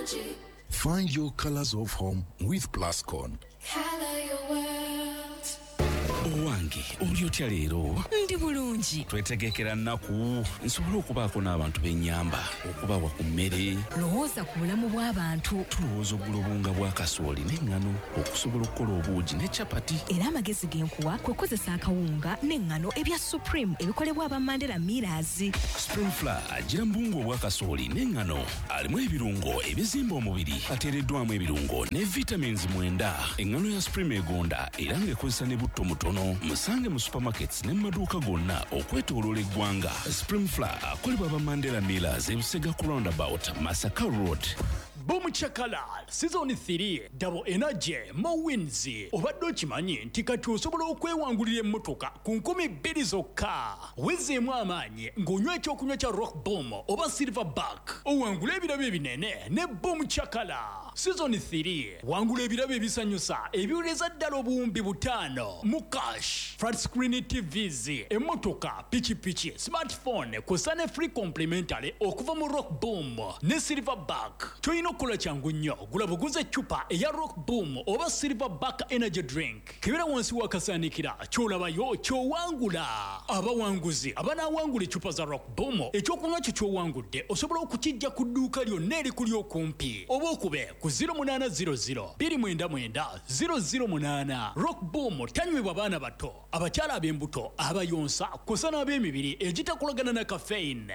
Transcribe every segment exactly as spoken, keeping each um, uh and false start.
Energy. Find your colors of home with Plascon. Color your world. Owange oli otya leero? Ndi bulungi. Twetegekera nnaku nsobola okubaako n'abantu b'ennyamba okubawa ku mmere. Lowooza ku bulamu bw'abantu. Tulowooza oggulobunga bwa kasooli n'eŋŋano okusobola okukola obuugi ne capati. Era amagezi g'enkuwa kwe kozesa akawunga n'eŋŋano ebya Supreme ebikolebwa aba Mandela Millers. Spring Flour agira mbungu obwa kasooli n'eŋŋano alimu ebirungo ebizimba omubiri ateereddwamu ebirungo ne vitamins mwenda. Eŋŋano ya Supreme egonda era ng'ekozesa ne butto mutono. Musange mu supermarkets ne maduuka gonna okwetooloola eggwanga. Spring Flour akolebwa aba Mandela Millers ebusega ku roundabout Masaka Road. Boom Chakala Season three Double Energy Mo Wins. Obadde okimanyi nti kati osobola okwewangulira emmotoka ku nkumi bbiri zokka. Wezeemu amaanyi ng'onywa ekyokunywa kya Rock Boom oba Silverback. Owangula ebirabo ebinene ne Boom Chakala. Season three wangula ebirabo ebisanyusa ebiwuleza ddala obuwumbi butaano mu cash. Flat screen T Vs, emmotoka, pichipichi, smartphone kw'ossa ne free complimentary okuva mu Rock Boom ne Silverback. Toyina okukola kyangu nnyo, gula buguze eccupa eya Rock Boom oba Silverback energy drink. Kebera wansi wakasaanikira ky'olabayo ky'owangula. Abawanguzi abanaawangula eccupa za Rock Boom ekyokunywa kyo ky'owangudde osobola okukijja ku dduuka lyonna erikuli okumpi oba okube ku zero eight zero zero two nine nine zero zero eight. Rock Boom tanywebwa baana bato, abakyala ab'embuto, abayonsa kw'ossa n'ab'emibiri egitakolagana na caffeine.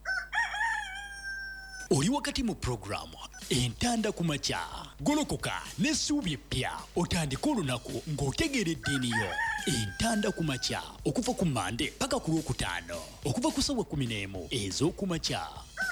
Oli wakati mu programu entanda ku makya golokoka n'essuubi eppya otandika olunaku ng'otegeera eddiini yo. Entanda ku makya okuva ku Mande paka ku Lwokutaano okuva ku ssaawa kumi n'emu ez'oku makya.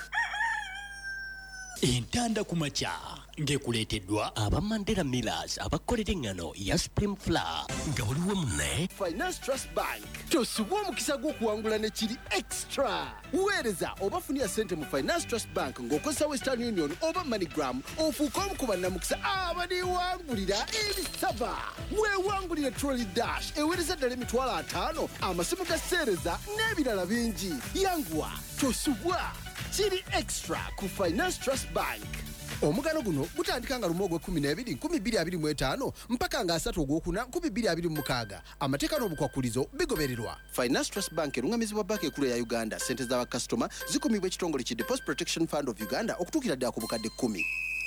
Entanda ku makya ng'ekuleeteddwa aba Mandela Millers abakolera eŋŋano ya Spring Flour nga waliwo munne Finance Trust Bank. Tosubwa omukisa gw'okuwangula ne kiri extra. Weereza oba funira ssente mu Finance Trust Bank ng'okozesa Western Union oba MoneyGram ofuuka omu ku bannamukisa abaniwangulira ebisava. Weewangulire Trolley Dash eweereza ddala emitwalo ataano, amasimu ga sseereza n'ebirala bingi. Yanguwa tosubwa kiri extra ku Finance Trust Bank. Omugano guno gutandika nga lumu ogw'ekkumi n'ebiri nkumi bbiri abiri mu etaano mpaka nga asatu ogwokuna nkumi bbiri abiri mu mukaaga. Amateeka n'obukwakulizo bigobererwa. Finance Trust Bank erungamizibwa banka ekkulu ya Uganda. Ssente z'abakasitoma zikumibwa ekitongole ki Deposit Protection Fund of Uganda okutuukira ddala ku bukadde kkumi.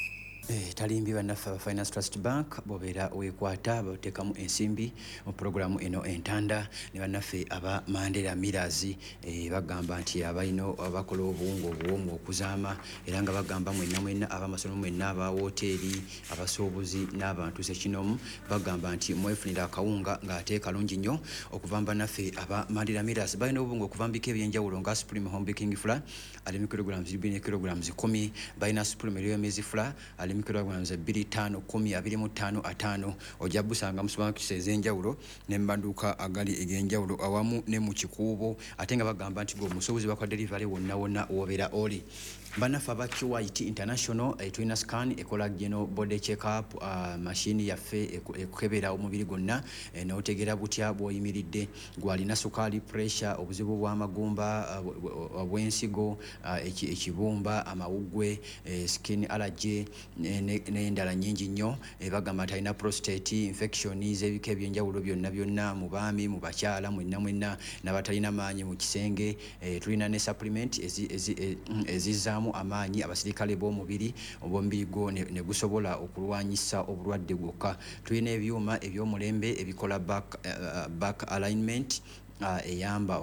Eh, talimbi bannaffe aba Finance Trust Bank bobeera weekwata bateekamu ensimbi mu programu eno entanda ne bannaffe aba Mandela Millers eh, bagamba nti abalina abakola obuwunga obuwoomu okuzaama era nga bagamba mwenna mwenna ab'amasomero mwenna aba woteeri abasuubuzi n'abantu sekinomu bagamba nti mwefunira akawunga ng'ate kalungi nnyo okuva mu bannaffe aba Mandela Millers. Balina obuwunga okuva mu bika ebyenjawulo nga Supreme Home Baking Flour ali mu kilograms bbiri ne kilograms kumi, balina Supreme Royal Maize Flour ali kilograms bbiri ttaano kumi abiri mu ttaano ataano. Ojja busanga mu supermarkets ez'enjawulo ne mbanduka agali eg'enjawulo awamu ne mu kikuubo ate nga bagamba nti gwe omusuubuzi bakwa delivery wonna wonna wobeera oli. Bannaffe aba Q Y T International eh, tulina scan ekola general body check up uh, machine yaffe ekukebera omubiri gwonna eh, n'otegeera butya bw'oyimiridde gwalina sukaali pressure obuzibu bw'amagumba uh, bw'ensigo uh, ekibumba amawuggwe eh, skin allergy n'endala ne, nnyingi nnyo eh, bagamba nti alina prostate infection z'ebika ebyenjawulo byonna byonna mu baami mu bakyala mwenna mwenna n'abatalina maanyi mu kisenge eh, tulina ne supplement ezizaamu ezi, ezi amaanyi abasirikale b'omubiri obwomubiri gwo ne, ne gusobola okulwanyisa obulwadde gwokka. Tulina ebyuma eby'omulembe ebikola back, uh, back alignment Uh, eyamba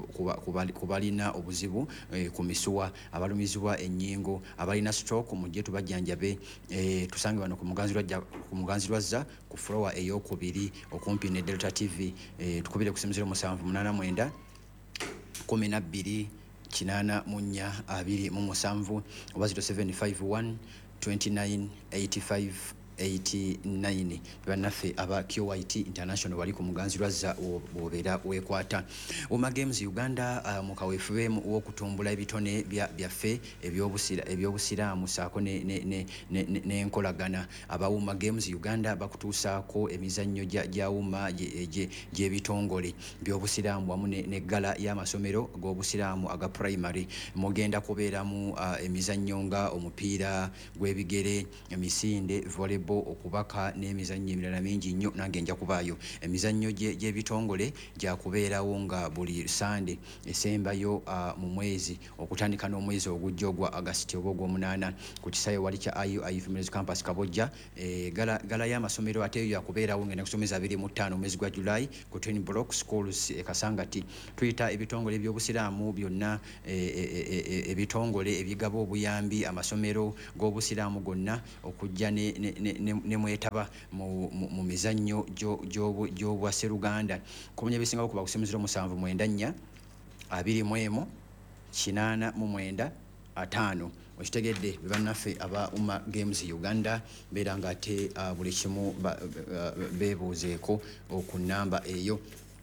kubalina obuzibu eh, ku misuwa abalumizibwa ennyingo abalina stroke mujje tubajjanjabe eh, tusange bano ku muganzirwazza ku floor ey'okubiri okumpi ne Delta T V eh, tukubire ku simu zero musanvu munaana mwenda kumi na bbiri kinaana mu nnya abiri mu musanvu oba zero seven five one two nine eight five eighty-nine bannaffe aba Q Y T International wali ku muganzirwazza bw'obeera weekwata. Uma Games Uganda uh, mu kaweefube w'okutumbula ebitone byaffe ebyobusira ebyobusiraamu saako n'enkolagana. Aba Uma Games Uganda bakutuusaako emizannyo gya Uma gy'ebitongole by'obusiraamu wamu n'eggala y'amasomero g'obusiraamu aga primary. Mugenda kubeeramu uh, emizannyo nga omupiira gw'ebigere, emisinde, volleyball, okubaka n'emizannyo emirala mingi nnyo. Nange nja kubaayo. Emizannyo gy'ebitongole gya kubeerawo nga buli Sunday esembayo uh, mu mwezi okutandika n'omwezi ogujja ogwa August oba ogw'omunaana ku kisaawe wali kya I U I Females Campus Kabojja. E, gala, gala y'amasomero ate eyo yakubeerawo ngenda kusomeza abiri mu ttaano omwezi gwa July ku Twin Block Schools e Kasangati. Tuyita ebitongole by'obusiraamu byonna ebitongole ebigaba obuyambi amasomero g'obusiraamu gonna okujja ne, ne, ne, ne, ne mwetaba mu, mu, mu mizannyo gy'obwasseruganda. Kumanya ebisingawo kuba kusemezero musanvu mwenda nnya abiri mu emu kinaana mu mwenda ataano. Okitegedde bannaffe aba Uma Games Uganda beera nga ate uh, buli kimu beebuuzeeko ku nnamba eyo.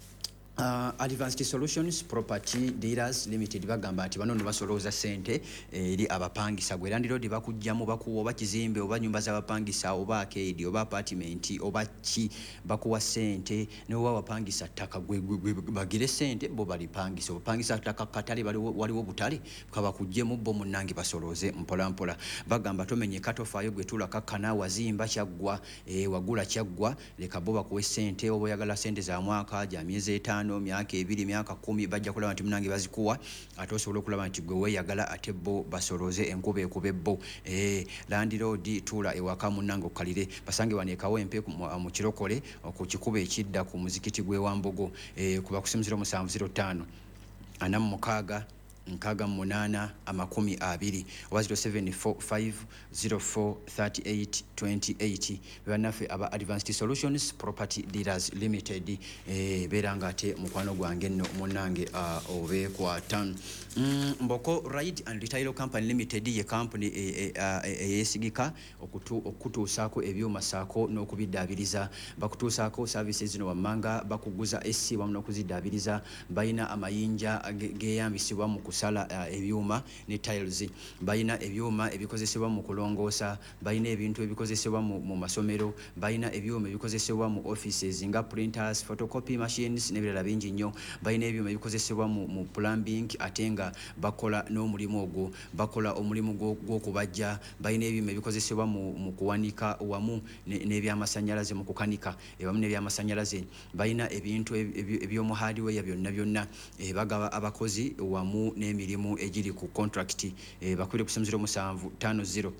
Uh, Advanced Solutions Property Dealers Limited bagamba nti bano basolooza sente eri eh, abapangisa gwe Land Road bakujjamu bakuwa oba kizimbe oba nyumba z'abapangisa oba arcade oba apartment oba ki bakuwa sente ne oba wapangisa ttaka gwe bagire sente bo balipangisa obapangisa ttaka katale waliwo butale kaba kujjemu bo munnange basolooze mpola mpola. Bagamba tomenye katofaayo gwe tula kakkana wazimba kyaggwa eh, wagula kyaggwa leka bo bakuwe sente oba oyagala sente za mwaka gya myezi etaano myaka ebiri myaka kumi bajja kulaba nti munange bazikuwa ate osobola okulaba nti gwe weeyagala ate bo basolooze enkuba ekuba ebbo. Eh, Land Road tuula ewaka munange okkalire basange waneekawo empe mu kirokole ku kikuba ekidda ku muzikiti gw'e Wambogo eh, kuba kusimuziro musanvu zero ttaano ana mu mukaaga nkaaga munaana amakumi abiri oba zero seven four five zero four three eight two eight. Bannaffe aba Advanced Solutions Property Dealers Limited eh, beera nga ate mukwano gwange nno munnange uh, obeekwata. mm, Mboko Ride and Retail Company Limited ye company eyeesigika e, e, uh, okutuusaako ebyuma saako n'okubiddaabiriza. Bakutuusaako services zino wammanga bakuguza esi wamu n'okuziddaabiriza. Balina amayinja geeyambisibwa mu sala uh, ebyuma ne tiles. Bayina ebyuma ebikozesebwa mu kulongoosa, bayina ebintu ebikozesebwa mu, mu masomero, bayina ebyuma ebikozesebwa mu offices nga printers, photocopy machines n'ebirala bingi nnyo. Bayina ebyuma ebikozesebwa mu, mu plumbing ate nga bakola n'omulimu ogwo, bakola omulimu gw'okubajja. Bayina ebyuma ebikozesebwa mu, mu kuwanika wamu n'ebyamasanyalaze mu kukanika ewamu n'ebyamasanyalaze. Bayina ebintu eby'omu hardware byonna byonna e, bagaba abakozi wamu n'emirimu egiri ku contract eh, bakwire kusemuziro musanvu ttaano zero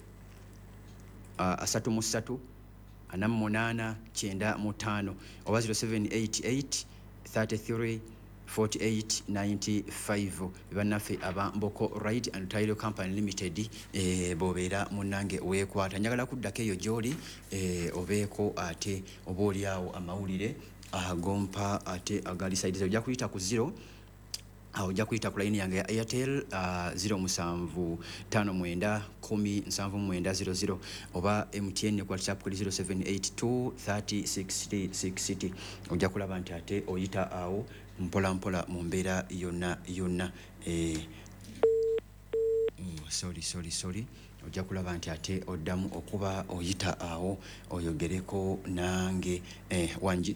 uh, asatu mu ssatu ana mu munaana kyenda mu ttaano oba zero seven eight eight thirty-three forty-eight ninety-five. Bannaffe aba Mboko Ride and Retail Company Limited eh, bobeera munnange weekwata. Njagala kuddako eyo gy'oli eh, obeeko ate oba oliawo amawulire agompa ate agalisaidiza ojja kuyita ku zero ojja kuyita ku line yange ya Airtel uh, zero musanvu ttaano mwenda kumi nsanvu mwenda zero zero oba M T N ku WhatsApp kuri zero seven eight two thirty sixty sixty. Ojja kulaba nti ate oyita awo mpola mpola mu mbeera yonna yonna eh, oh, sorry sorry sorry ojja kulaba nti ate oddamu okuba oyita awo oyogereko nange eh, Wanji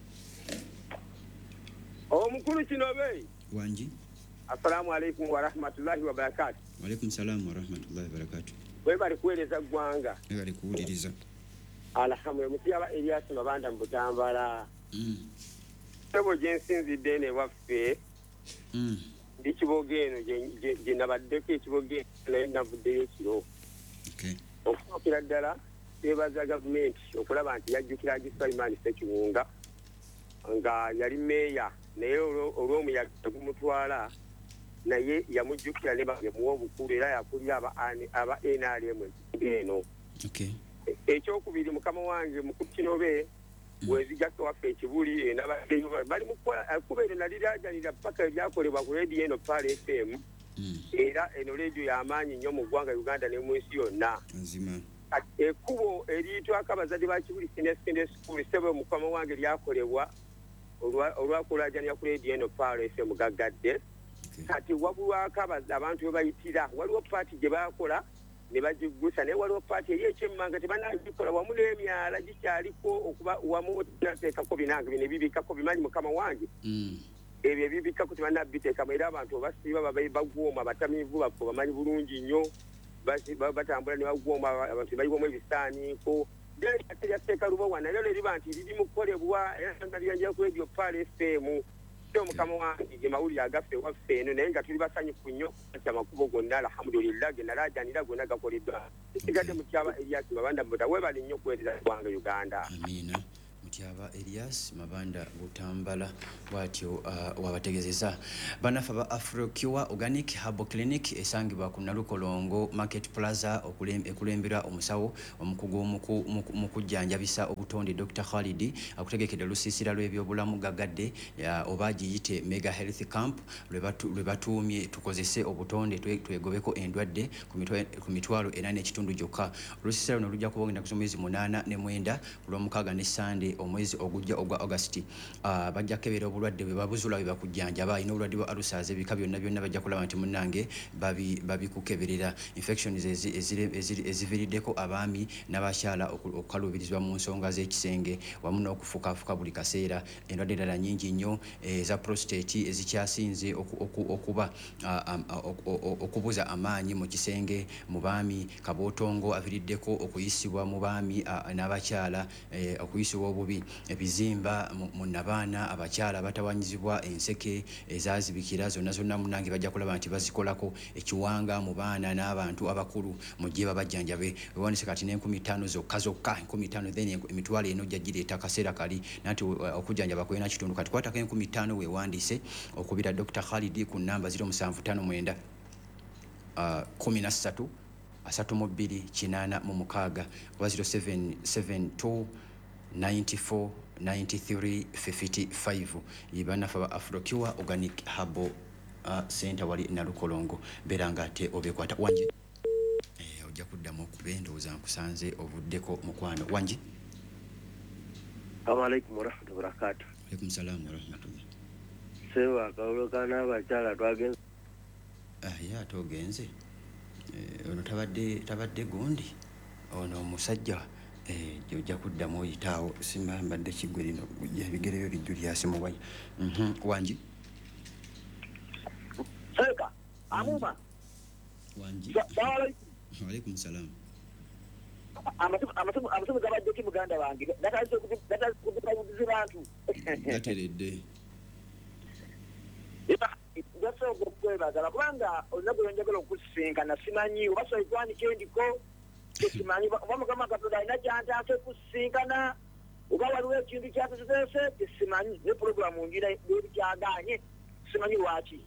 omukulu kinobe Wanji. Assalamu alaikum wa rahmatullahi wa barakatuh. Wa alaikum salam wa rahmatullahi wa barakatuh. Wewe bali kueleza gwanga. Wewe bali kuuliriza. Alhamdulillah mutiyaba Elias mabanda mbutambala. Mm. Sebo jensinzi dene waffe. Mm. Ndikibogeeno je je nabaddeko ekibogeeno naye navuddeyo ekiro. Okay. Okusookera ddala tebaza gavumenti okulaba nti yajjukira Gisaliman Ssekiwunga nga yali meeya naye olw'omuyaga gumutwala naye yamujjukira ne bamuwa obukulu era yakulira aba N R M eno. Okay. Ekyokubiri mukama wange mukulu Kinobe wezigaka waffe ekibuli n'abaddeyo bali mukola kubeera nali lyajanira paka ebyakolebwa ku radio eno Pale F M era eno radio y'amaanyi nnyo mu ggwanga Uganda ne mu nsi yonna. Nzima. ekkubo eriyitwako abazadde ba Kibuli Senior Secondary School ssebo mukama wange lyakolebwa olwakulaajanira ku leediyo eno Paalo F M Gaggadde. Kati wabulwako abantu we bayitira waliwo paati gye baakola ne bagiggusa naye waliwo paati eri ekyemmanga tebanagikola wamu n'emyala gikyaliko okuba wamu nateekako binange bino ebibikako bimanyi mukama wange ebyo ebibikako tebanabiteekamu era abantu obasiiba bagwoma abatamiivu baffe bamanyi bulungi nnyo batambula ne bagwoma abantu bayiwamu ebisaaniiko ate lyateeka lubowana lero leriba nti liri mu kukolebwa era nga lyanjira ku leediyo Paalo F M mukama wange ge mawulire agaffe waffe eno naye nga tuli basanyufu nnyo ati amakubo gonna alhamdulillah ge nalaajanira gonna gakoleddwa sigadde mutyaba Elias Mabanda Butambala webali nnyo okuweereza eggwanga Uganda. Amiina. Mutyaba Elias Mabanda Butambala bwatyo uh, wabategezeza banafa ba Afrocure Organic Herbal Clinic esangibwa ku Nalukolongo Market Plaza okulembera omusawo omukugu mu kujjanjabisa obutonde Doctor Khalidi akutegekedde lusisira lw'ebyobulamu Gaggadde oba giyite Mega Health Camp lwe batuumye tukozese obutonde twegobeko endwadde ku mitwalo era n'ekitundu gyokka. Lusisira luno lujja kubagenda ku mwezi munaana ne mwenda ku lw'omukaaga ne Sande omwezi ogujja ogwa August. uh, bajja kebera obulwadde bwe babuzula bwe bakujjanjaba alina obulwadde bwa alusaz ebika byonna byonna bajja kulaba nti munnange babikukeberera infections eziviriddeko abaami n'abakyala okukaluubirizibwa mu nsonga z'ekisenge wamu n'okufukafuka buli kaseera endwadde ddala nnyingi nnyo eza prostate ezikyasinze okuba okubuza amaanyi mu kisenge mu baami kabootongo aviriddeko okuyisibwa mu baami n'abakyala okuyisibwa obubi ebizimba mu nabaana abakyala batawanyizibwa enseke ezazibikira zonna zonna munange bajja kulaba nti bazikolako ekiwanga mu baana n'abantu abakulu mujje babajjanjabe wewandise kati n'enkumi ttaano zokka zokka enkumi ttaano then emitwalo eno jja gireeta akaseera kali nanti okujjanjaba kwena kitundu kati kwatako enkumi ttaano weewandise okubira Doctor Khalidi ku nnamba zero musanvu ttaano mwenda kumi na ssatu asatu mu bbiri kinaana mu mukaaga oba zero seven seven two ninety-four ninety-three fifty-five yibanafa ba Afrocure Organic Herbal uh, Center wali Nalukolongo beranga ate obekwata wanje eh ojja kuddamu okubenda ozankusanze ovuddeko mukwano wanje. Assalamu alaykum wa rahmatullahi wa barakatuh. Alaykum salaam wa rahmatullah. Sewa kawulokana abakyala twagenze ah ya togenze eh ono tabadde tabadde gundi ono omusajja eh jojja kuddamu oyitaawo simba mbadde kiggwe lino ebigere byo bijjulyasi mu waya mhm wanji Seka amuma wanji alaykum salaam amatu amatu amatu gabadde ki muganda wange datazo datazo kubibuzi bantu gateredde ndasaba okwebaza kubanga olinago njagala okusinkana simanyi obaso ikwani kendiko simanyi bamugamba katonda alina kyantake kusinkana oba waliwo ekintu kyatuzese tesimanyi ne programu ngira ebikyaganye simanyi lwaki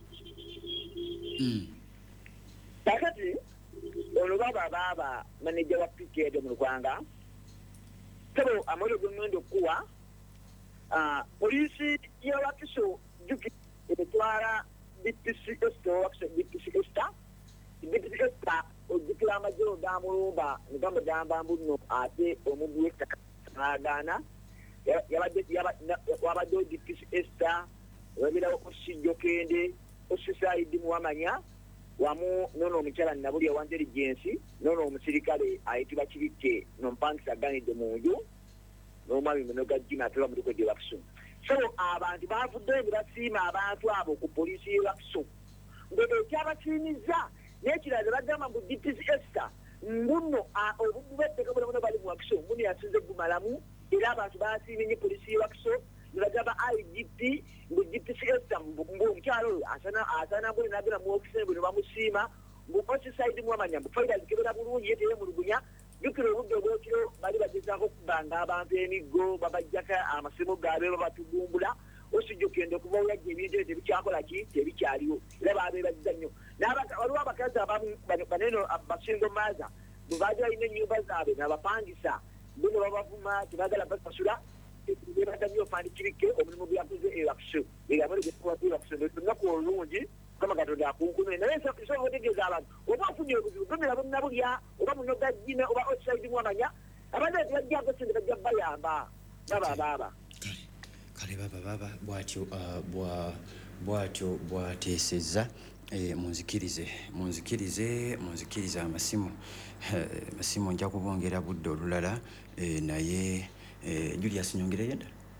kakati ono baba baba manager wa Pikede mu Rwanda tebo amolo gumwendo kuwa ah polisi ya wakiso juki etwara D P C esto wakse D P C esta D P C esta ojukira amajoro damulumba ngamba damba mbuno ate omubuwe takagana yabadde yabadde D P C esta wabira okusijjo kende osisayidi muwamanya wamu nono omukyala nabuli wa intelligence nono omusirikale ayitibwa Kibike nompangisa ganide munju nomwami munoga jina atula mu kodi bakso so abantu bavudde basiima abantu abo ku polisi bakso ngebe kyabasimiza nekiraze bagamba mu D P C esta mbuno obubete kabula muno bali mu bakso mbuno yasinze gumalamu era abantu basiimye polisi bakso nibagamba I G P ngo D P C esta mbukyalo asana asana buli nabira mu office buli bamusima mu office side mu amanya mu faida zikebera bulungi yete mu rugunya yukiro budde bwokiro bali bagezako kubanga abantu emigo babajjaka amasimo gabe babatugumbula osijjo kende kuba yajje ebintu ebikyakola ki tebikyaliwo era babe bazanyo waliwo abakazi abamu baneno abasingo maza bubaja ine nyumba zabe nabapangisa buno babavuma tibagala basasula ebadamyo fandi Kibike omulimu byakoze erakuso erabale gekuwa erakuso nako olungi kama katonda akunkume naye nsobola otegeeza abantu oba ofunye obuzibu gomera bunnabulya oba munoga jjine oba osaidi mwamanya abantu tebajjako sente bajja bayamba baba baaba kale baba baba bwatyo bwa bwatyo bwateesezza munzikirize munzikirize munzikirize amasimu amasimu nja kubongera budde olulala naye Julius nyongereyo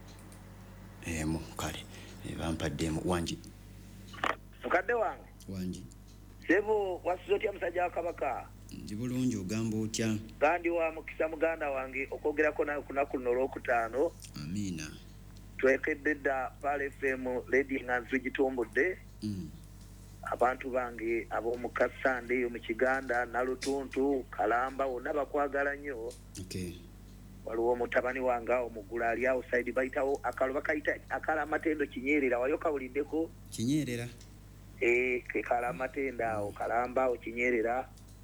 ddala mu kale bampaddemu wangi mukadde wange wangi sebo wasizo otya musajja wa kabaka ndi bulungi ogamba otya gandi wa mukisa muganda wange okwogerako nawe kunaku luno olwokutaano amiina twekedde dda Pal F M lady nga nzigitumbudde abantu bange ab'omu Kasande eyo mu Kiganda Nalutuntu Kalamba wonna bakwagala nnyo okay waliwo mutabani wange omugula ali awo side bayitawo akalo bakayita akala amatendo Kinyerera wayo kawuliddeko Kinyerera eh ke kala amatenda awo Kalamba awo Kinyerera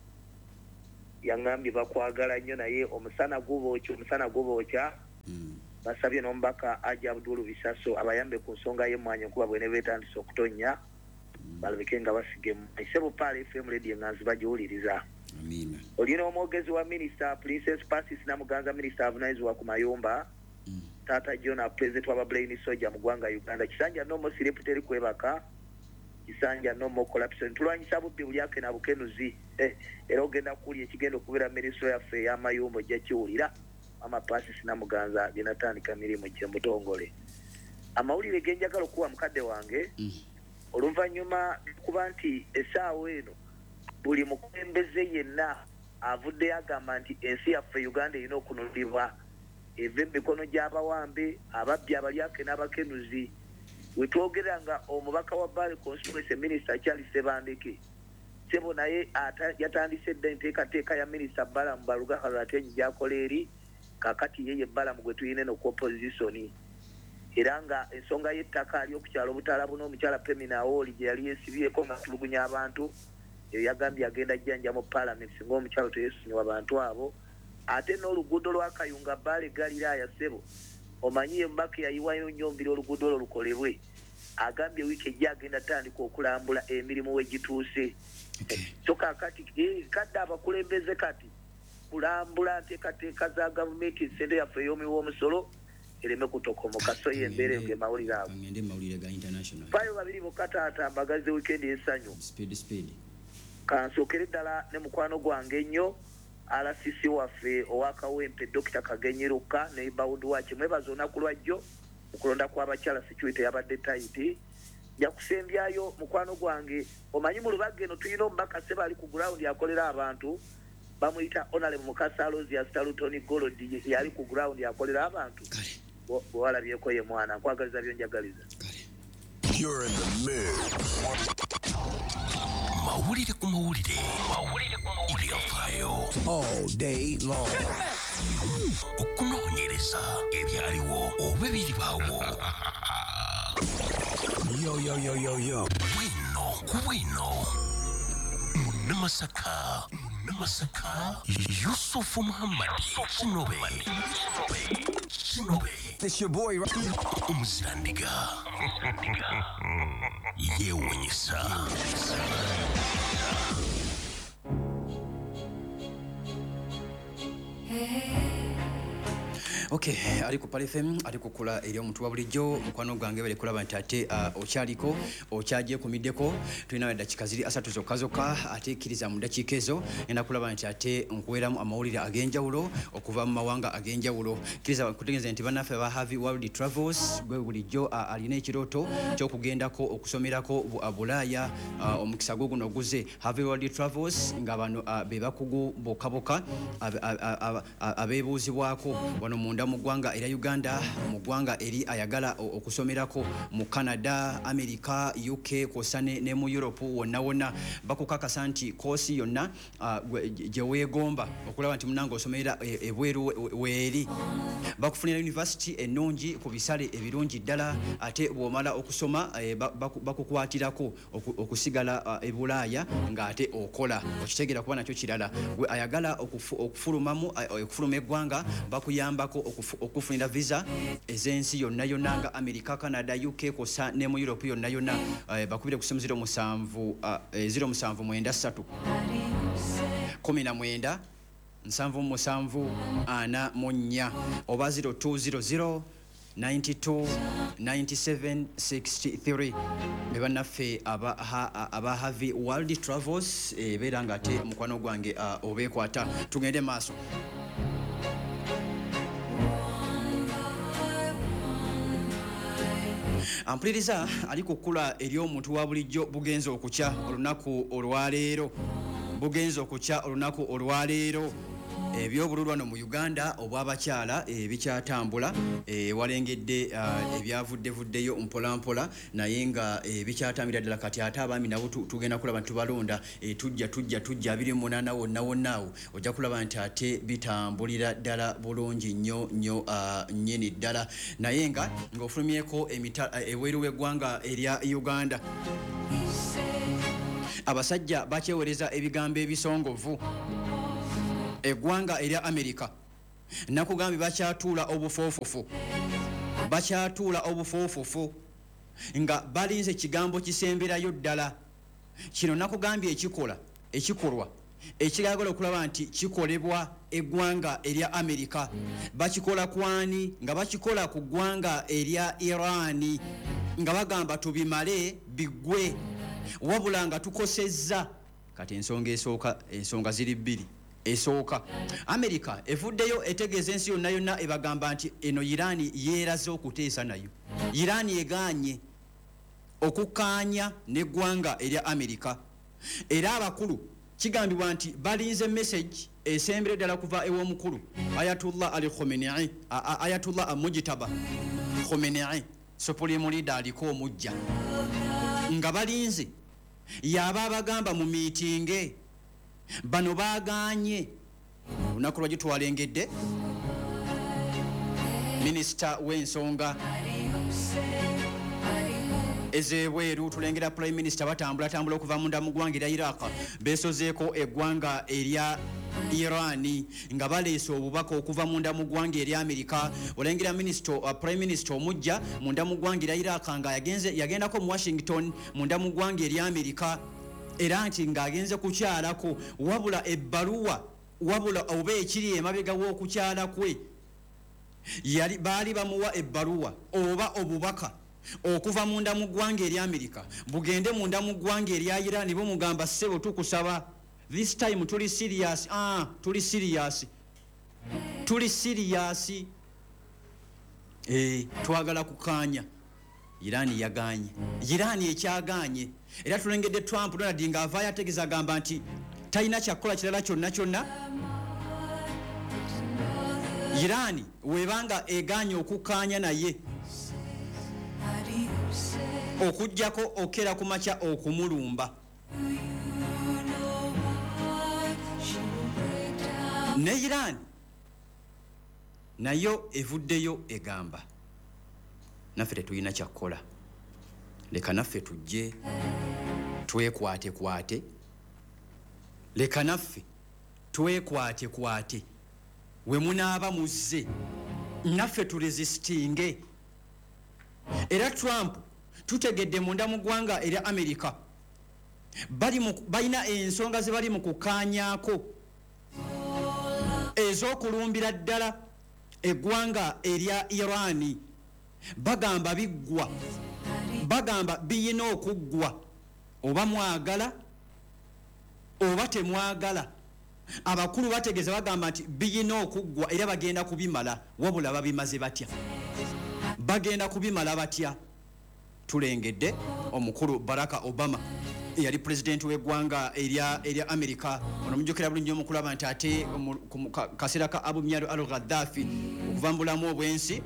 yangambye bakwagala nnyo naye omusana gubokya omusana gubokya basabye n'omubaka Ajja Abdul Bisaso abayambe ku nsonga y'emmwanyi kuba bwene beetandise okutonnya balabike nga basigemu isebo Pal F M radio nga nzibagiwuliriza amiina olina omwogezi wa Minister Princess Pasis Namuganza Minister avunaanyizibwa ku mayumba Tata John president wa Brain Soja mu ggwanga Uganda kisanja nomo sireputeri kwebaka kisanja nomo collapse tulwanyisa bubbi bulyake na bukenuzi eh, era ogenda kuli ekigendo kubera ministry yaffe y'amayumba ojja kiwulira ama Pasis Namuganza genatandika mirimu gye mutongole amawulire genjagala okuwa mukadde wange mm. Oluvannyuma kuba nti essaawa eno buli mukulembeze yenna avudde agamba nti ensi yaffe Uganda erina okununulibwa eva emikono gy'abawambe ababbi abalyake n'abakenuzi we twogerera nga omubaka wa Bale constituency minister Charles Sebandeke sebo naye yatandise dda enteekateeka ya minister Balamu Baluga Kalatenyi gy'akola eri kakati yeye Balamu gwe tuyina eno ku opposition era nga ensonga y'ettaka ali okukyala obutala buno omukyala Pemina Awoli gye yali yeesibyeko nga tulugunya abantu yagambye agenda jjanja mu parliament singa omukyalo teyeesonyiwa abantu abo ate n'oluguudo lwa Kayunga Bale Galiraaya sebo omanyiye mbaka yayiwayo nnyo mbiri oluguudo olwo lukolebwe agambye wiiki ejja agenda tandika okulambula emirimu we gituuse so kakati kadde abakulembeze kati kulambula nteekateeka za gavumenti ensente yaffe ey'omiwa omusolo ereme kutokomoka so yembeere nge mawulire ago ngende mawulire ga international fayo babiri bokataata mbagaze weekend y'essanyu speed speed kansookere ddala ne mukwano gwange ennyo R C C waffe owakawempe Dokita Kagenyeruka ne Bawudu wache mwebaza olunaku lwajjo okulonda kw'abakyala security yabadde taiti yakusembyayo mukwano gwange omanyi mu lubagge eno tulina omubaka seba ali ku ground yakolera abantu bamuyita Honorable Mukasa Aloysius Talutoni Golodi yali ku ground yakolera abantu bwalabyeko ye mwana nkwagaliza byonjagaliza You're in the mix. Mawulire ku mawulire mawulire ku mawulire afayo All day long. okunoonyereza ebyaliwo oba ebiribaawo Yo, yo, yo, yo, yo. bwino ku bwino Namasaka Namasaka Yusufu Muhammad Kinobe Kinobe This your boy, right? Umuzirandiga Yewunyisa Okay, ali ku Pal F M ali kukula eri omuntu wa bulijjo mukwano gwange bale kulaba nti ate uh, okyaliko okyaje kumiddeko tulina eddakiika ziri asatu zokka zokka ate kkiriza mu ddakiika ezo enda kulaba nti ate nkuweeramu amawulire ag'enjawulo okuva mu mawanga ag'enjawulo kkiriza kutegeeza nti bannaffe aba Havi World Travels gwe bulijjo uh, alina ekirooto ky'okugendako okusomerako uh, Bulaaya uh, omukisa gwo guno guze Havi World Travels nga bano uh, be bakugu bokka bokka abeebuuzibwako wano munda mu ggwanga era Uganda mu ggwanga eri ayagala okusomerako mu Canada, America, U K kosa ne mu Europe wonna wonna bakukakasa nti koosi yonna gye weegomba okulaba nti munange osomera ebweru weeri bakufunira university ennungi ku bisale ebirungi ddala ate bw'omala okusoma bakukwatirako okusigala e Bulaaya ng'ate okola okitegeera kuba nakyo kirala gwe ayagala okufulumamu okufuluma eggwanga bakuyambako okufunira visa ez'ensi yonna yonna nga America, Canada, U K kosa ne mu Europe yonna yonna bakubire ku simu zero musanvu zero musanvu mwenda ssatu kumi na mwenda nsanvu musanvu ana mu nnya oba zero two zero zero ninety-two ninety-seven sixty-three ne bannaffe aba aba Havi World Travels ebeera nga ate mukwano gwange obeekwata tugende maaso. Ampuliriza ali kukula eri omuntu wa bulijjo bugenza okukya olunaku olwaleero bugenza okukya olunaku olwaleero ebyobululu wano mu Uganda obw'abakyala ebikyatambula walengedde ebyavuddevuddeyo mpolampola naye nga ebikyatambira ddala kati ate abaami nabo tugenda kulaba nti tubalonda tujja tujja tujja abiri mu munaana wonna wonnaawo ojja kulaba nti ate bitambulira ddala bulungi nnyo nnyo nnyini ddala naye nga ng'ofulumyeko ebweru w'eggwanga erya Uganda abasajja bakyewereza ebigambo ebisongovu eggwanga erya America nakugambye bakyatuula obufoofufu bakyatuula obufoofufu nga balinze ekigambo kisemberayo ddala kino nakugambye ekikola ekikolwa ekiragala okulaba nti kikolebwa eggwanga erya America bakikola kwani nga bakikola ku ggwanga erya Irani nga bagamba tubimale biggwe wabula nga tukosezza kati ensonga esooka ensonga ziri bbiri esooka America evuddeyo etegeeza ensi yonna yonna ebagamba nti eno Irani yeeraze okuteesa nayo Irani egaanye okukkaanya n'eggwanga erya America era abakulu kigambibwa nti balinze message esembere ddala kuva ew'omukulu Ayatollah Ali Khamenei Ayatollah Mujtaba Khamenei supreme leader aliko omujja nga balinze yaba abagamba mu miitinge bano baganye olunaku lwagi twalengedde minisita w'ensonga ezebweru tulengera prime minister batambula tambula okuva munda mu ggwanga erya Iraq beesozeeko eggwanga erya Irani nga baleese obubaka okuva munda mu ggwanga erya America olengera minister uh, prime minister omujja munda mu ggwanga erya Iraq nga yagenze yagendako mu Washington munda mu ggwanga erya America era nti ng'agenze kukyalako wabula ebbaluwa wabula oba ekiri emabega w'okukyala kwe yali baali bamuwa ebbaluwa oba obubaka okuva munda mu ggwanga erya America bugende munda mu ggwanga erya Iran bo mugamba ssebo tukusaba this time tuli serious ah tuli serious tuli serious eh twagala kukanya Iran yaganye Iran ekyaganye era tulengedde Trump Donald nga avaya ategeza agamba nti talina kyakola kirala kyonna kyonna Iran webanga eganye okukanya naye okujjako okera kumacha okumulumba ne Iran nayo evuddeyo egamba naffe tetulina kyakola leka naffe tujje twekwate kwate leka naffe twekwate kwate we munaaba muzze naffe turesistinge era Trump tutegedde munda mu ggwanga erya America bali balina ensonga ze bali mu kukaanyaako ez'okulumbira ddala eggwanga erya Irani bagamba biggwa bagamba biyina okuggwa oba mwagala oba temwagala abakulu bategeeza bagamba nti biyina okuggwa era bagenda kubimala wabula babimaze batya bagenda kubimala batya tulengedde omukulu Barack Obama yali president w'eggwanga erya erya America ono mujjukira bulungi omukulu abantu ate kaseera ka Abu Muammar al-Gaddafi okuvambulamu obwensi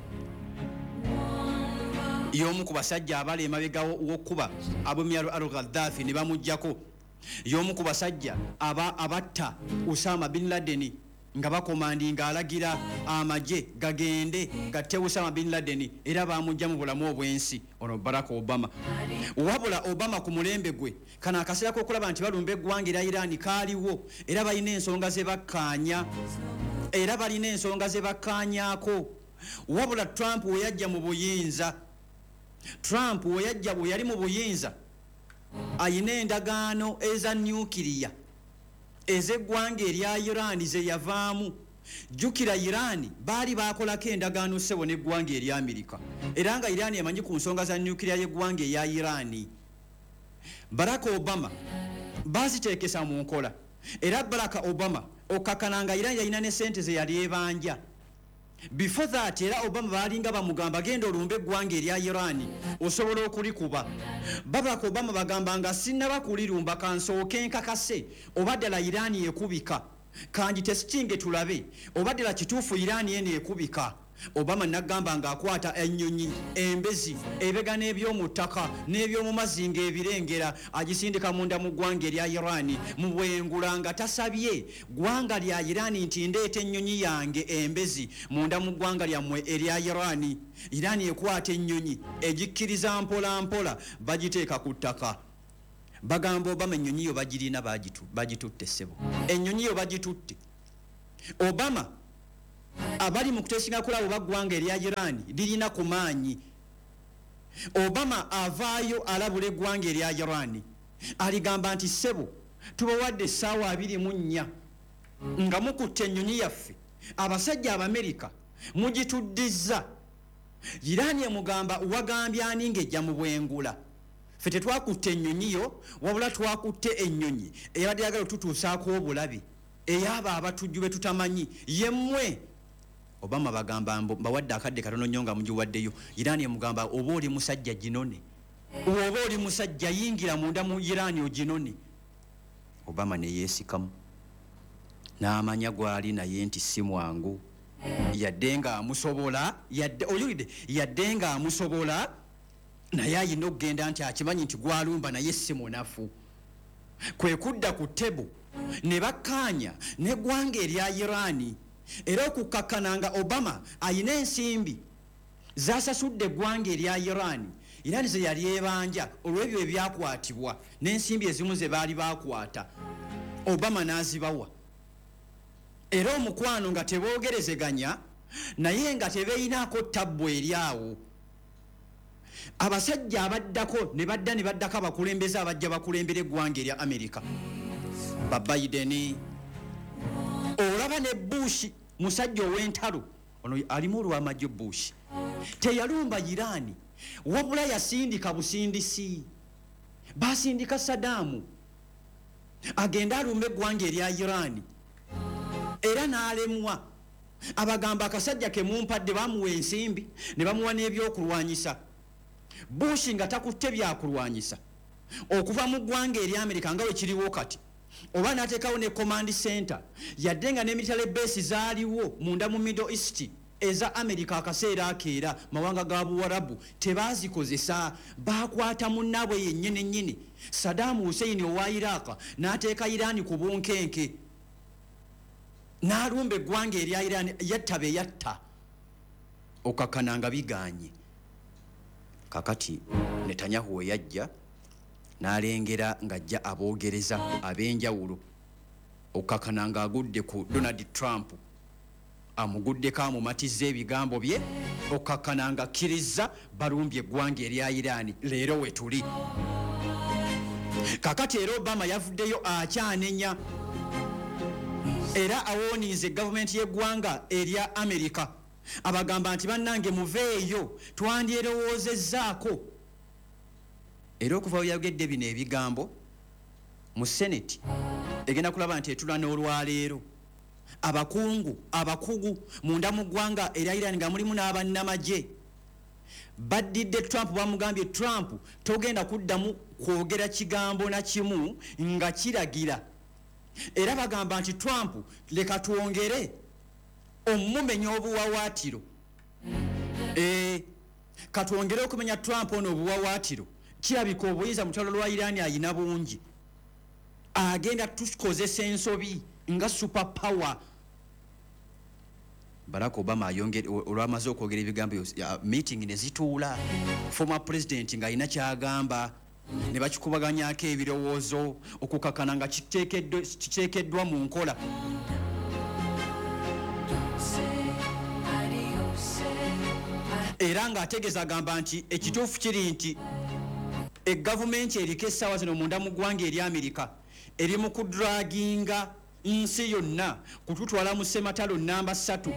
y'omu ku basajja abali emabega w'okkuba Abu Muammar al-Gaddafi ne bamuggyako y'omu ku basajja aba abatta Osama bin Laden nga bakomandinga alagira amagye gagende gatte Osama bin Laden era bamujja mu bulamu obwensi ono Barack Obama. Wabula Obama ku mulembe gwe kana akaseera k'okulaba nti balumba eggwanga erya Iran kaaliwo era balina ensonga ze bakkaanya era balina ensonga ze bakkaanyaako. Wabula Trump we yajja mu buyinza Trump we yajja bwe yali mu buyinza ayina endagaano eza nuclear ezeggwanga erya Iran ze yavaamu. Jukira Iran baali bakolako endagaano ssebo n'eggwanga erya Amerika era nga Iran emanyi ku nsonga za nuclear y'eggwanga eya Iran. Barack Obama baziteekesa mu nkola era Barack Obama okakananga Iran yalina ne sente ze yali ebanja. Before that era Obama balinga bamugamba genda olumbe eggwanga erya Iran osobola okulikuba. Barack Obama bagamba nga sinnaba kulirumba kansooke nkakase obaddala Iran ekubika kanji testinge tulabe obaddala kituufu Iran ene ekubika. Obama nagamba nga akwata ennyonyi embezi ebega n'ebyomu ttaka n'ebyomu mazzi ng'ebirengera agisindika munda mu ggwanga erya Iran mu bwengula nga tasabye ggwanga lya Iran nti ndeeta ennyonyi yange embezi munda mu ggwanga lyammwe erya Iran. Iran ekwata ennyonyi egikkiriza mpola mpola bagiteeka ku ttaka. Bagamba Obama ennyonyi yo bagirina bagitutte ssebo ennyonyi yo bagitutte. Obama abali mu kuteesinga kulabo baggwanga erya Iran lirina ku maanyi. Obama avaayo alabula eggwanga erya Iran aligamba nti ssebo tubawadde essaawa abiri mu nnya nga mukutte ennyonyi yaffe abasajja Abamerika mugituddizza. Iran emugamba wagambye ani ng'ejja mu bwengula ffe tetwakutte ennyonyi yo wabula twakutte ennyonyi eyabadde yagala tutuusaako obulabe eyabo abatujju be tutamanyi yemmwe. Obama bagamba bawadde akadde katono nnyo nga mugiwaddeyo. Iran emugamba oba oli musajja ginone oba oli musajja yingira munda mu Iran oginone. Obama ne yeesikamu n'amanya gwali naye nti si mwangu yadde nga amusobola yadde oyulidde yadde nga amusobola naye ayina okugenda nti akimanyi nti gwalumba naye si munafu. Kwe kudda ku tebo ne bakkaanya n'eggwanga erya Iran era okukakkananga Obama ayina ensimbi zasasudde eggwanga erya Iran. Iran ze yali ebanja olw'ebyo ebyakwatibwa n'ensimbi ezimu ze baali bakwata Obama n'azibawa. Era omukwano nga teboogerezeganya naye nga tebeeyinaako ttabbu eryawo. Abasajja abaddako ne badda ne baddako abakulembeze abajja bakulembera eggwanga erya Amerika ba Biden olaba ne Bush musajja ow'entalo ono alimu olw'amagye. Bush teyalumba Iran wabula yasindika busindisi. Basindika Saddam agenda alumba eggwanga erya Iran era n'alemwa. Abagamba akasajja ke mumpadde bamuwa ensimbi ne bamuwa n'ebyokulwanyisa. Bush nga takutte byakulwanyisa okuva mu ggwanga erya Amerika nga we kiriwo kati oba n'ateekawo ne command center yadde nga ne military base zaaliwo munda mu Middle East eza Amerika akaseera akeera mawanga ga Buwarabu tebaazikozesa. Baakwata munnaabwe yennyini nnyini Saddam Hussein owa Iraq n'ateeka Iran ku bunkenke n'alumba eggwanga erya Iran yatta be yatta okakkananga biganye. Kakati Netanyahu we yajja n'alengera ng'ajja aboogereza ab'enjawulo okakkananga agudde ku Donald Trump amuguddeko amumatizza ebigambo bye okakkananga akkiriza balumbye eggwanga erya Iran leero we tuli. Kakati era Obama yavuddeyo akyanenya era awonize gavumenti y'eggwanga erya Amerika abagamba nti bannange muveeyo twandyerowoozezzaako. Era okuva we yagedde bino ebigambo mu Senate egenda kulaba nti etula n'olwaleero abakungu abakugu munda mu ggwanga erya Iran nga mulimu n'abannamagye baddidde Trump bamugambye Trump togenda kuddamu kwogera kigambo na kimu nga kiragira. Era bagamba nti Trump leka twongere omumenya obuwawaatiro. Eh, katwongere okumenya Trump ono obuwawaatiro kirabika obuyinza mu kyalo lwa Iran ayina bungi agenda tukozesa ensobi nga super power Barack Obama ayongere olwamaze okwogera ebigambo meeting ne zituula former president nga alina kyagamba ne bakikubaganyako ebirowoozo okukakana nga kiteekeddwa mu nkola. Era ng'ategeeza agamba nti ekituufu kiri nti egavumenti eriko essaawa zino munda mu ggwanga eri Amerika eri mu kudraginga nsi yonna kututwala mu ssematalo namba ssatu.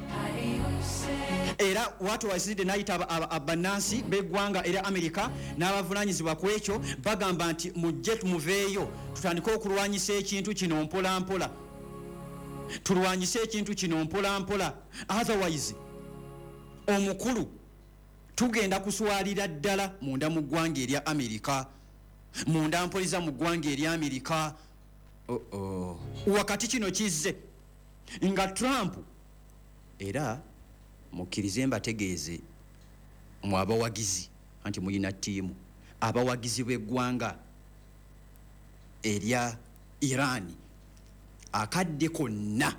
Era watu wasizide nayita abannansi b'eggwanga era Amerika n'abavunaanyizibwa ku ekyo bagamba nti mujje tumuveeyo tutandike okulwanyisa ekintu kino mpola mpola. Tulwanyise ekintu kino mpola mpola. Otherwise omukulu tugenda kuswalira ddala munda mu ggwanga erya Amerika, munda mpoliza mu ggwanga erya Amerika. Oh oh. Wakati kino kizze nga Trump era mukkirize mbategeeze mu abawagizi anti muyina ttiimu abawagizi b'eggwanga erya Iran akadde konna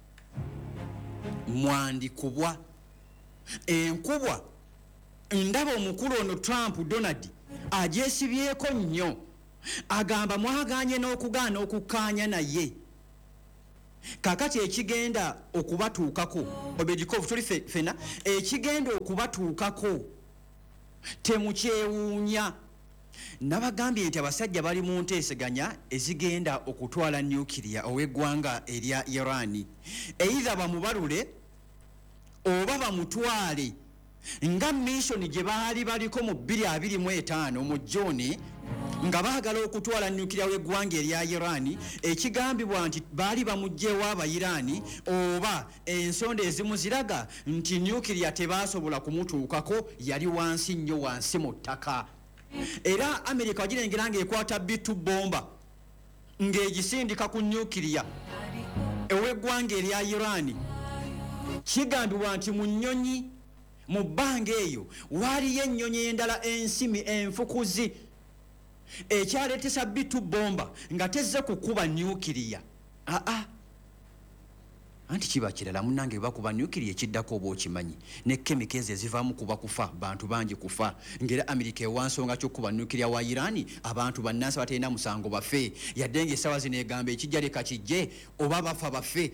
mwandikubwa enkubwa ndaba omukulu ono Trump Donald agyesibyeko nnyo agamba mwaganye n'okugaana okukkaanya naye. Kakati ekigenda okubatuukako obedikovu tuli fena ekigenda okubatuukako temukyewuunya. Nabagambye nti abasajja bali mu nteeseganya ezigenda okutwala nuclear ow'eggwanga erya Iran either bamubalule oba bamutwale nga mission gye baali baliko mu bbiri abiri mu etaano mu June nga baagala okutwala nuclear w'eggwanga erya Iran. Ekigambibwa nti baali bamugjewo Abayiraani oba ensonda ezimu ziraga nti nuclear tebaasobola kumutuukako, yali wansi nnyo wansi mu ttaka. Era Amerika wagirengera ng'ekwata bitu bomba ng'egisindika ku nuclear ew'eggwanga erya Iran. Kigambibwa nti mu nnyonyi mu bbanga eyo waaliyo ennyonyi endala ensimi enfukuzi ekyaleetesa bitu bomba nga tezze kukuba nuclear. Ah ah. Anti kiba kirala munnange bakuba nuclear ekiddako oba okimanyi ne chemicals ezivaamu kuba kufa bantu bangi kufa ngera Amerika ewansonga ky'okuba nuclear wa Iran abantu bannansi batalina musango bafe yadde ng'essaawa zino egamba ekijja leka kijje oba bafa bafe.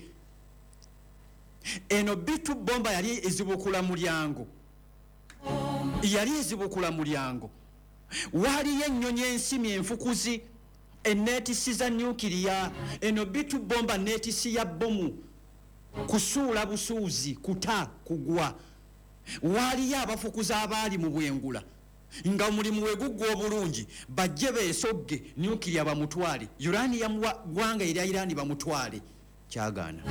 Eno bitu bomba yali ezibukula mulyango yali ezibukula mulyango waliyo ennyonyi ensimi enfukuzi enneetisi za nuclear. Eno bitu bomba neetisi ya bomu kusuula busuuzi kuta kugwa. Waliyo abafukuza abaali mu bwengula nga omulimu we guggwa obulungi bajje beesogge nuclear bamutwale uranium ggwanga erya Iran bamutwale. Kyagaana.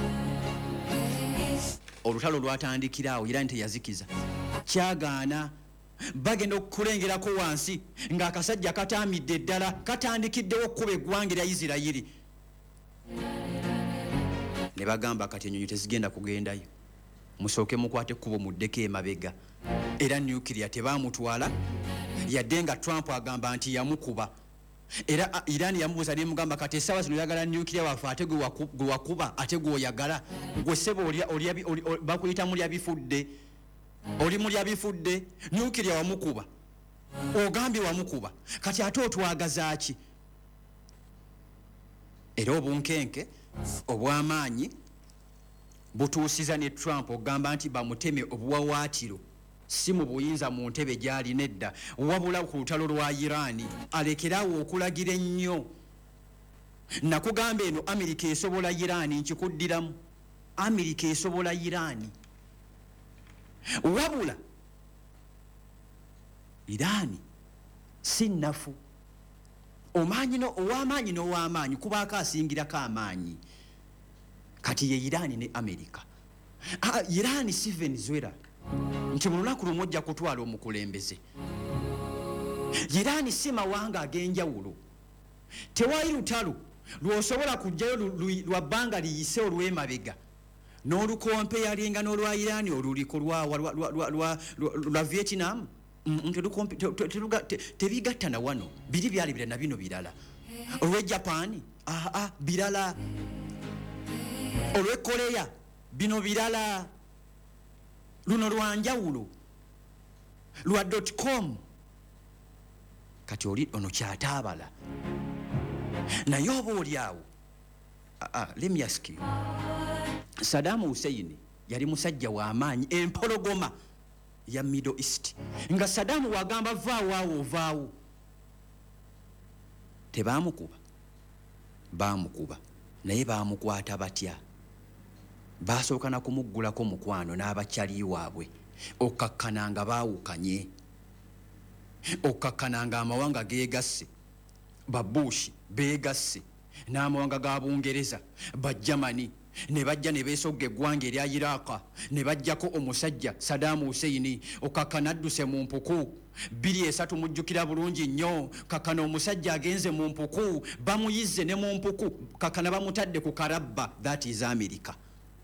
Olutalo lwatandikiraawo Iran teyazikiza. Kyagaana. Bagenda okukulengerako wansi ng'akasajja kataamidde ddala katandikiddewo okkuba eggwanga erya Isirayiri. Ne bagamba kati ennyonyi tezigenda kugendayo, musooke mukwate ekkubo muddeko emabega. Era nuclear tebaamutwala yadde nga Trump agamba nti yamukuba. Era Iran yamubuuza ne mugamba kati essaawa zino oyagala nuclear wafe ate gwe wakuba ate gw'oyagala gwe ssebo bakuyita mulya bifudde. Oli mulya bifudde nuclear wamukuba ogambye wamukuba kati ate otwagaza ki? Era obunkenke obw'amaanyi butuusiza ne Trump ogamba nti bamuteme obuwawaatiro si mu buyinza mu ntebe gy'alina edda wabula ku lutalo lwa Iran alekerawo okulagira ennyo. Nakugamba eno Amerika esobola Iran nkikuddiramu. Amerika esobola Iran wabula Iran si nnafu. Omaanyi no ow'amaanyi n'ow'amaanyi kubaako asingirako amaanyi kati ye Iran ne Amerika. Ah, Iran si Venezuela nti mu lunaku lumu ojja kutwala omukulembeze. Iran si mawanga ag'enjawulo. Tewali lutalo lw'osobola kujjayo lwa bbanga liyise olw'emabega n'olukompeyalinga n'olwa Iran oluliko lwa Vietnam. Tebigatta na wano biri byali bira na bino birala. Olwe Japan ah ah birala. Olwe Korea bino birala. luno lwanjawulo lwa .com kati oli ono kyataabala naye oba oli awo let me ask you Saddam Hussein yali musajja w'amaanyi empologoma ya Middle East nga Saddam wagamba vaawo awo vaawo tebaamukuba baamukuba naye baamukwata batya baasooka na kumuggulako mukwano n'abakyali waabwe okakkananga baawukanye okakkananga amawanga geegasse ba Bush beegasse n'amawanga ga Bungereza ba Germany ne bajja ne beesogga eggwanga erya Iraq ne bajjako omusajja Saddam Hussein okakkana adduse mu mpuku bbiri esatu mujjukira bulungi nnyo kakkana omusajja agenze mu mpuku bamuyizze ne mu mpuku kakkana bamutadde ku karabba that is America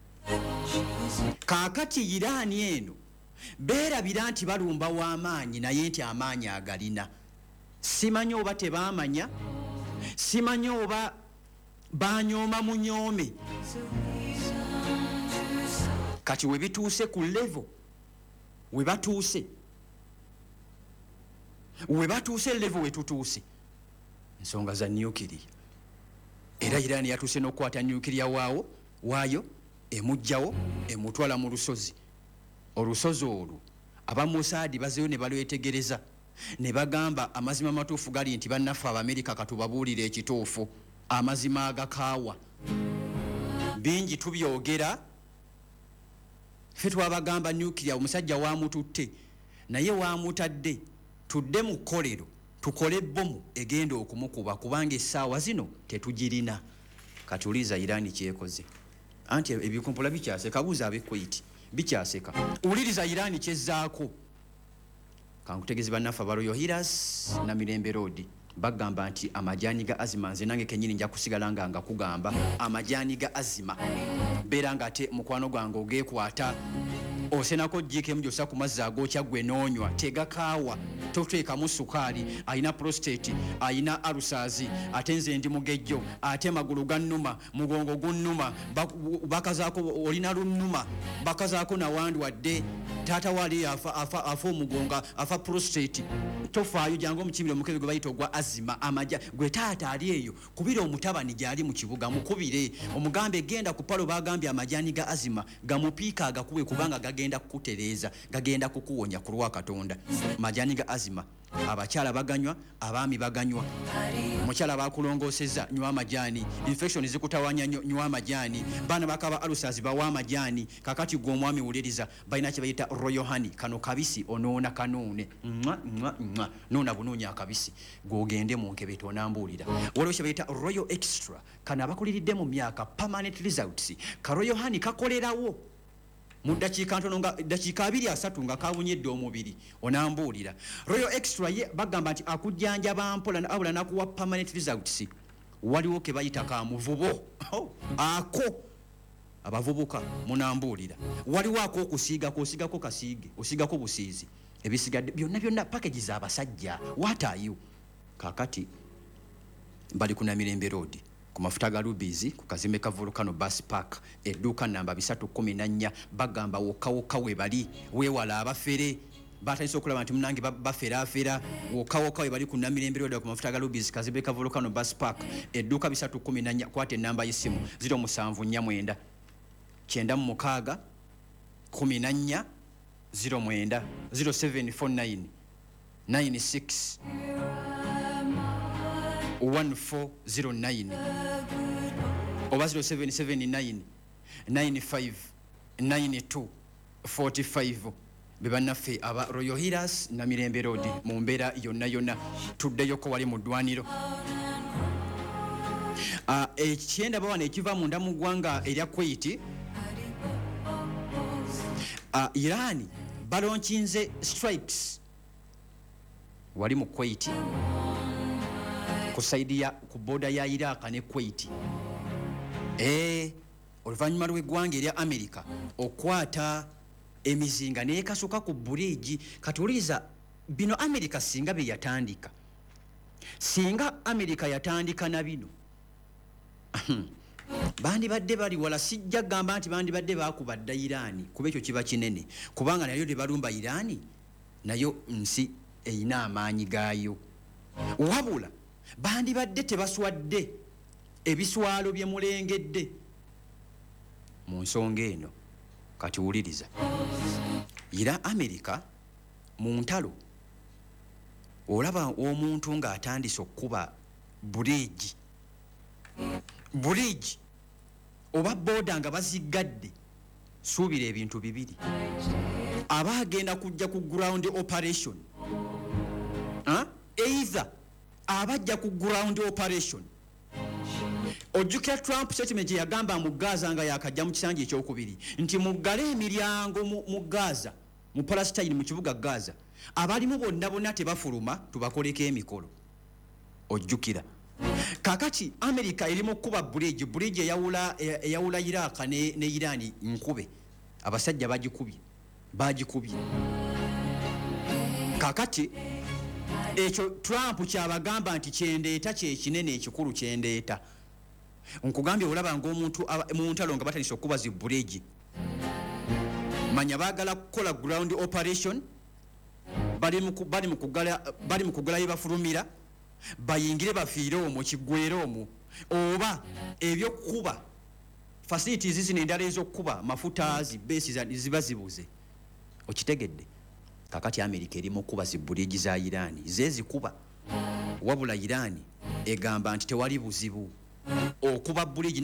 kaakati Irani eno beerabira nti balumba w'amaanyi naye nti amaanyi agalina simanyi oba tebaamanya simanyi oba banyooma munyoome kati we bituuse ku level we batuuse we batuuse level we tutuuse nsonga za nuclear era Irani yatuuse n'okukwata nuclear waawo waayo emujjawo emutwala mu lusozi olusozi olwo abamusaadi bazeyo ne balwetegereza ne bagamba amazima matuufu gali nti bannaffe Abamerika katubabuulira ekituufu amazima agakaawa bingi tubyogera ffe twabagamba nuclear omusajja waamututte naye waamutadde tudde mu kkolero tukole bomu egenda okumukuba kubanga essaawa zino tetugirina katuliza Irani kyekoze anti ebikumpula bikyaseka buuza ab'Ekuwait bikyaseka uliriza Irani kyezzaako kankutegezi bannaffe aba Royal Healers na Mirembe Road bagamba nti amajani ga azima nze nange kenyini nja kusigala nga nga kugamba amajani ga azima beera nga ate mukwano gwange ogeekwata osenako jike mjosa ku mazzi agokya gwe noonywa tegakaawa toteekamu sukaali ayina prostate ayina alusazi ate nze ndi mugejjo ate magulu gannuma mugongo gunnuma bakazaako olina lunnuma bakazaako nawandi wadde taata wali afa afa afa omugonga afa prostate tofaayo jangu omukibiro omukebe gwe bayita ogwa azima amaja gwe taata ali eyo kubira omutabani gyali mu kibuga mukubire omugambe genda ku palo bagambye amajani ga azima gamupiika agakuwe kubanga gagenda kukutereeza gagenda kukuwonya ku lwa Katonda majani ga azima abakyala baganywa abaami baganywa mukyala bakulongoseza nywa amajani infection zikutawanya nywa amajani bana bakaba alusazi bawa amajani kakati gwo omwami uliriza baina kye bayita royal honey kano kabisi onoona kanone mwa mwa mwa nona bununya kabisi gogende mu nkebe tonambulira waliwo kye bayita royal extra kana abakuliridde mu myaka permanent results ka royal honey kakolerawo mu dakiika ntono nga dakiika abiri asatu nga kabunyedde omubiri onambulira royal extra ye bagamba nti akujjanja bampola na abula nakuwa permanent results waliwo ke bayita ka muvubo oh, ako abavubuka munambulira waliwo ako okusiiga ko osiga ko kasiige osiga ko busiizi ebisigadde byonna byonna package za abasajja what are you kakati bali kuna Mirembe Road ku mafuta ga Rubizi ku kazimbe ka Volcano Bus Park edduuka namba bisatu kumi na nnya bagamba wokawoka we bali wewala abafere batandise okulaba nti munange baferaafera wokawoka we bali ku Mirembe Road ku mafuta ga Rubizi kazimbe ka Volcano Bus Park edduuka bisatu kumi na nnya kwate namba y'essimu zero musanvu nnya mwenda kyenda mu mukaaga kumi na nnya zero mwenda zero seven four nine nine six one four zero nine oba zero seven seven nine nine five nine two four five bebannaffe aba Royal Healers na Mirembe Road mu mbeera yonna yonna tuddeyo ko wali mu ddwaniro uh, ekyenda bawana ekiva munda mu ggwanga erya Kuwait uh, Irani balonchinze strikes wali mu Kuwait ku saidi ya ku boda ya Iraq ne Kuwait eh oluvanyuma lw'eggwanga erya America okwata emizinga n'ekasuka ku bridge katuliza bino America singa be yatandika singa America yatandika na bino bandi badde bali wala sijja gamba nti bandi badde bakubadda Irani kuba ekyo kiba kinene kubanga nayo tebalumba Irani nayo nsi eyina amaanyi gaayo wabula bandi badde tebaswadde ebiswalo bye mulengedde mu nsonga eno kati wuliriza ira America mu ntalo olaba omuntu ng'atandise okuba bridge bridge oba boda nga baziggadde suubira ebintu bibiri aba agenda kujja ku ground operation huh? Either abajja ku ground operation ojjukira Trump statement yagamba mu Gaza nga yakajja mu kisanja ekyokubiri nti muggale emiryango mu Gaza mu Palestine mu kibuga Gaza abalimu bonna bonna tebafuluma tubakoleko emikolo ojjukira kakati America erimo kuba bridge bridge eyawula eyawula Iraq ne, ne Iran nkube abasajja bagikubye bagikubye kakati ekyo Trump kyabagamba nti kyendeeta kye kinene ekikulu kyendeeta nkugambye olaba ng'omuntu mu ntalo nga batandise okuba zi bridge manya baagala kukola ground operation bali mu bali mu kugala bali mu kugala yebafulumira bayingire bafiire omwo kiggwere omwo oba ebyo kuba facilities zino endala ez'okuba mafuta zibesi ziba zibuze okitegedde kakati America eri mu kuba zi bridge za Iran zezikuba wabula Iran egamba nti tewali buzibu okuba bridge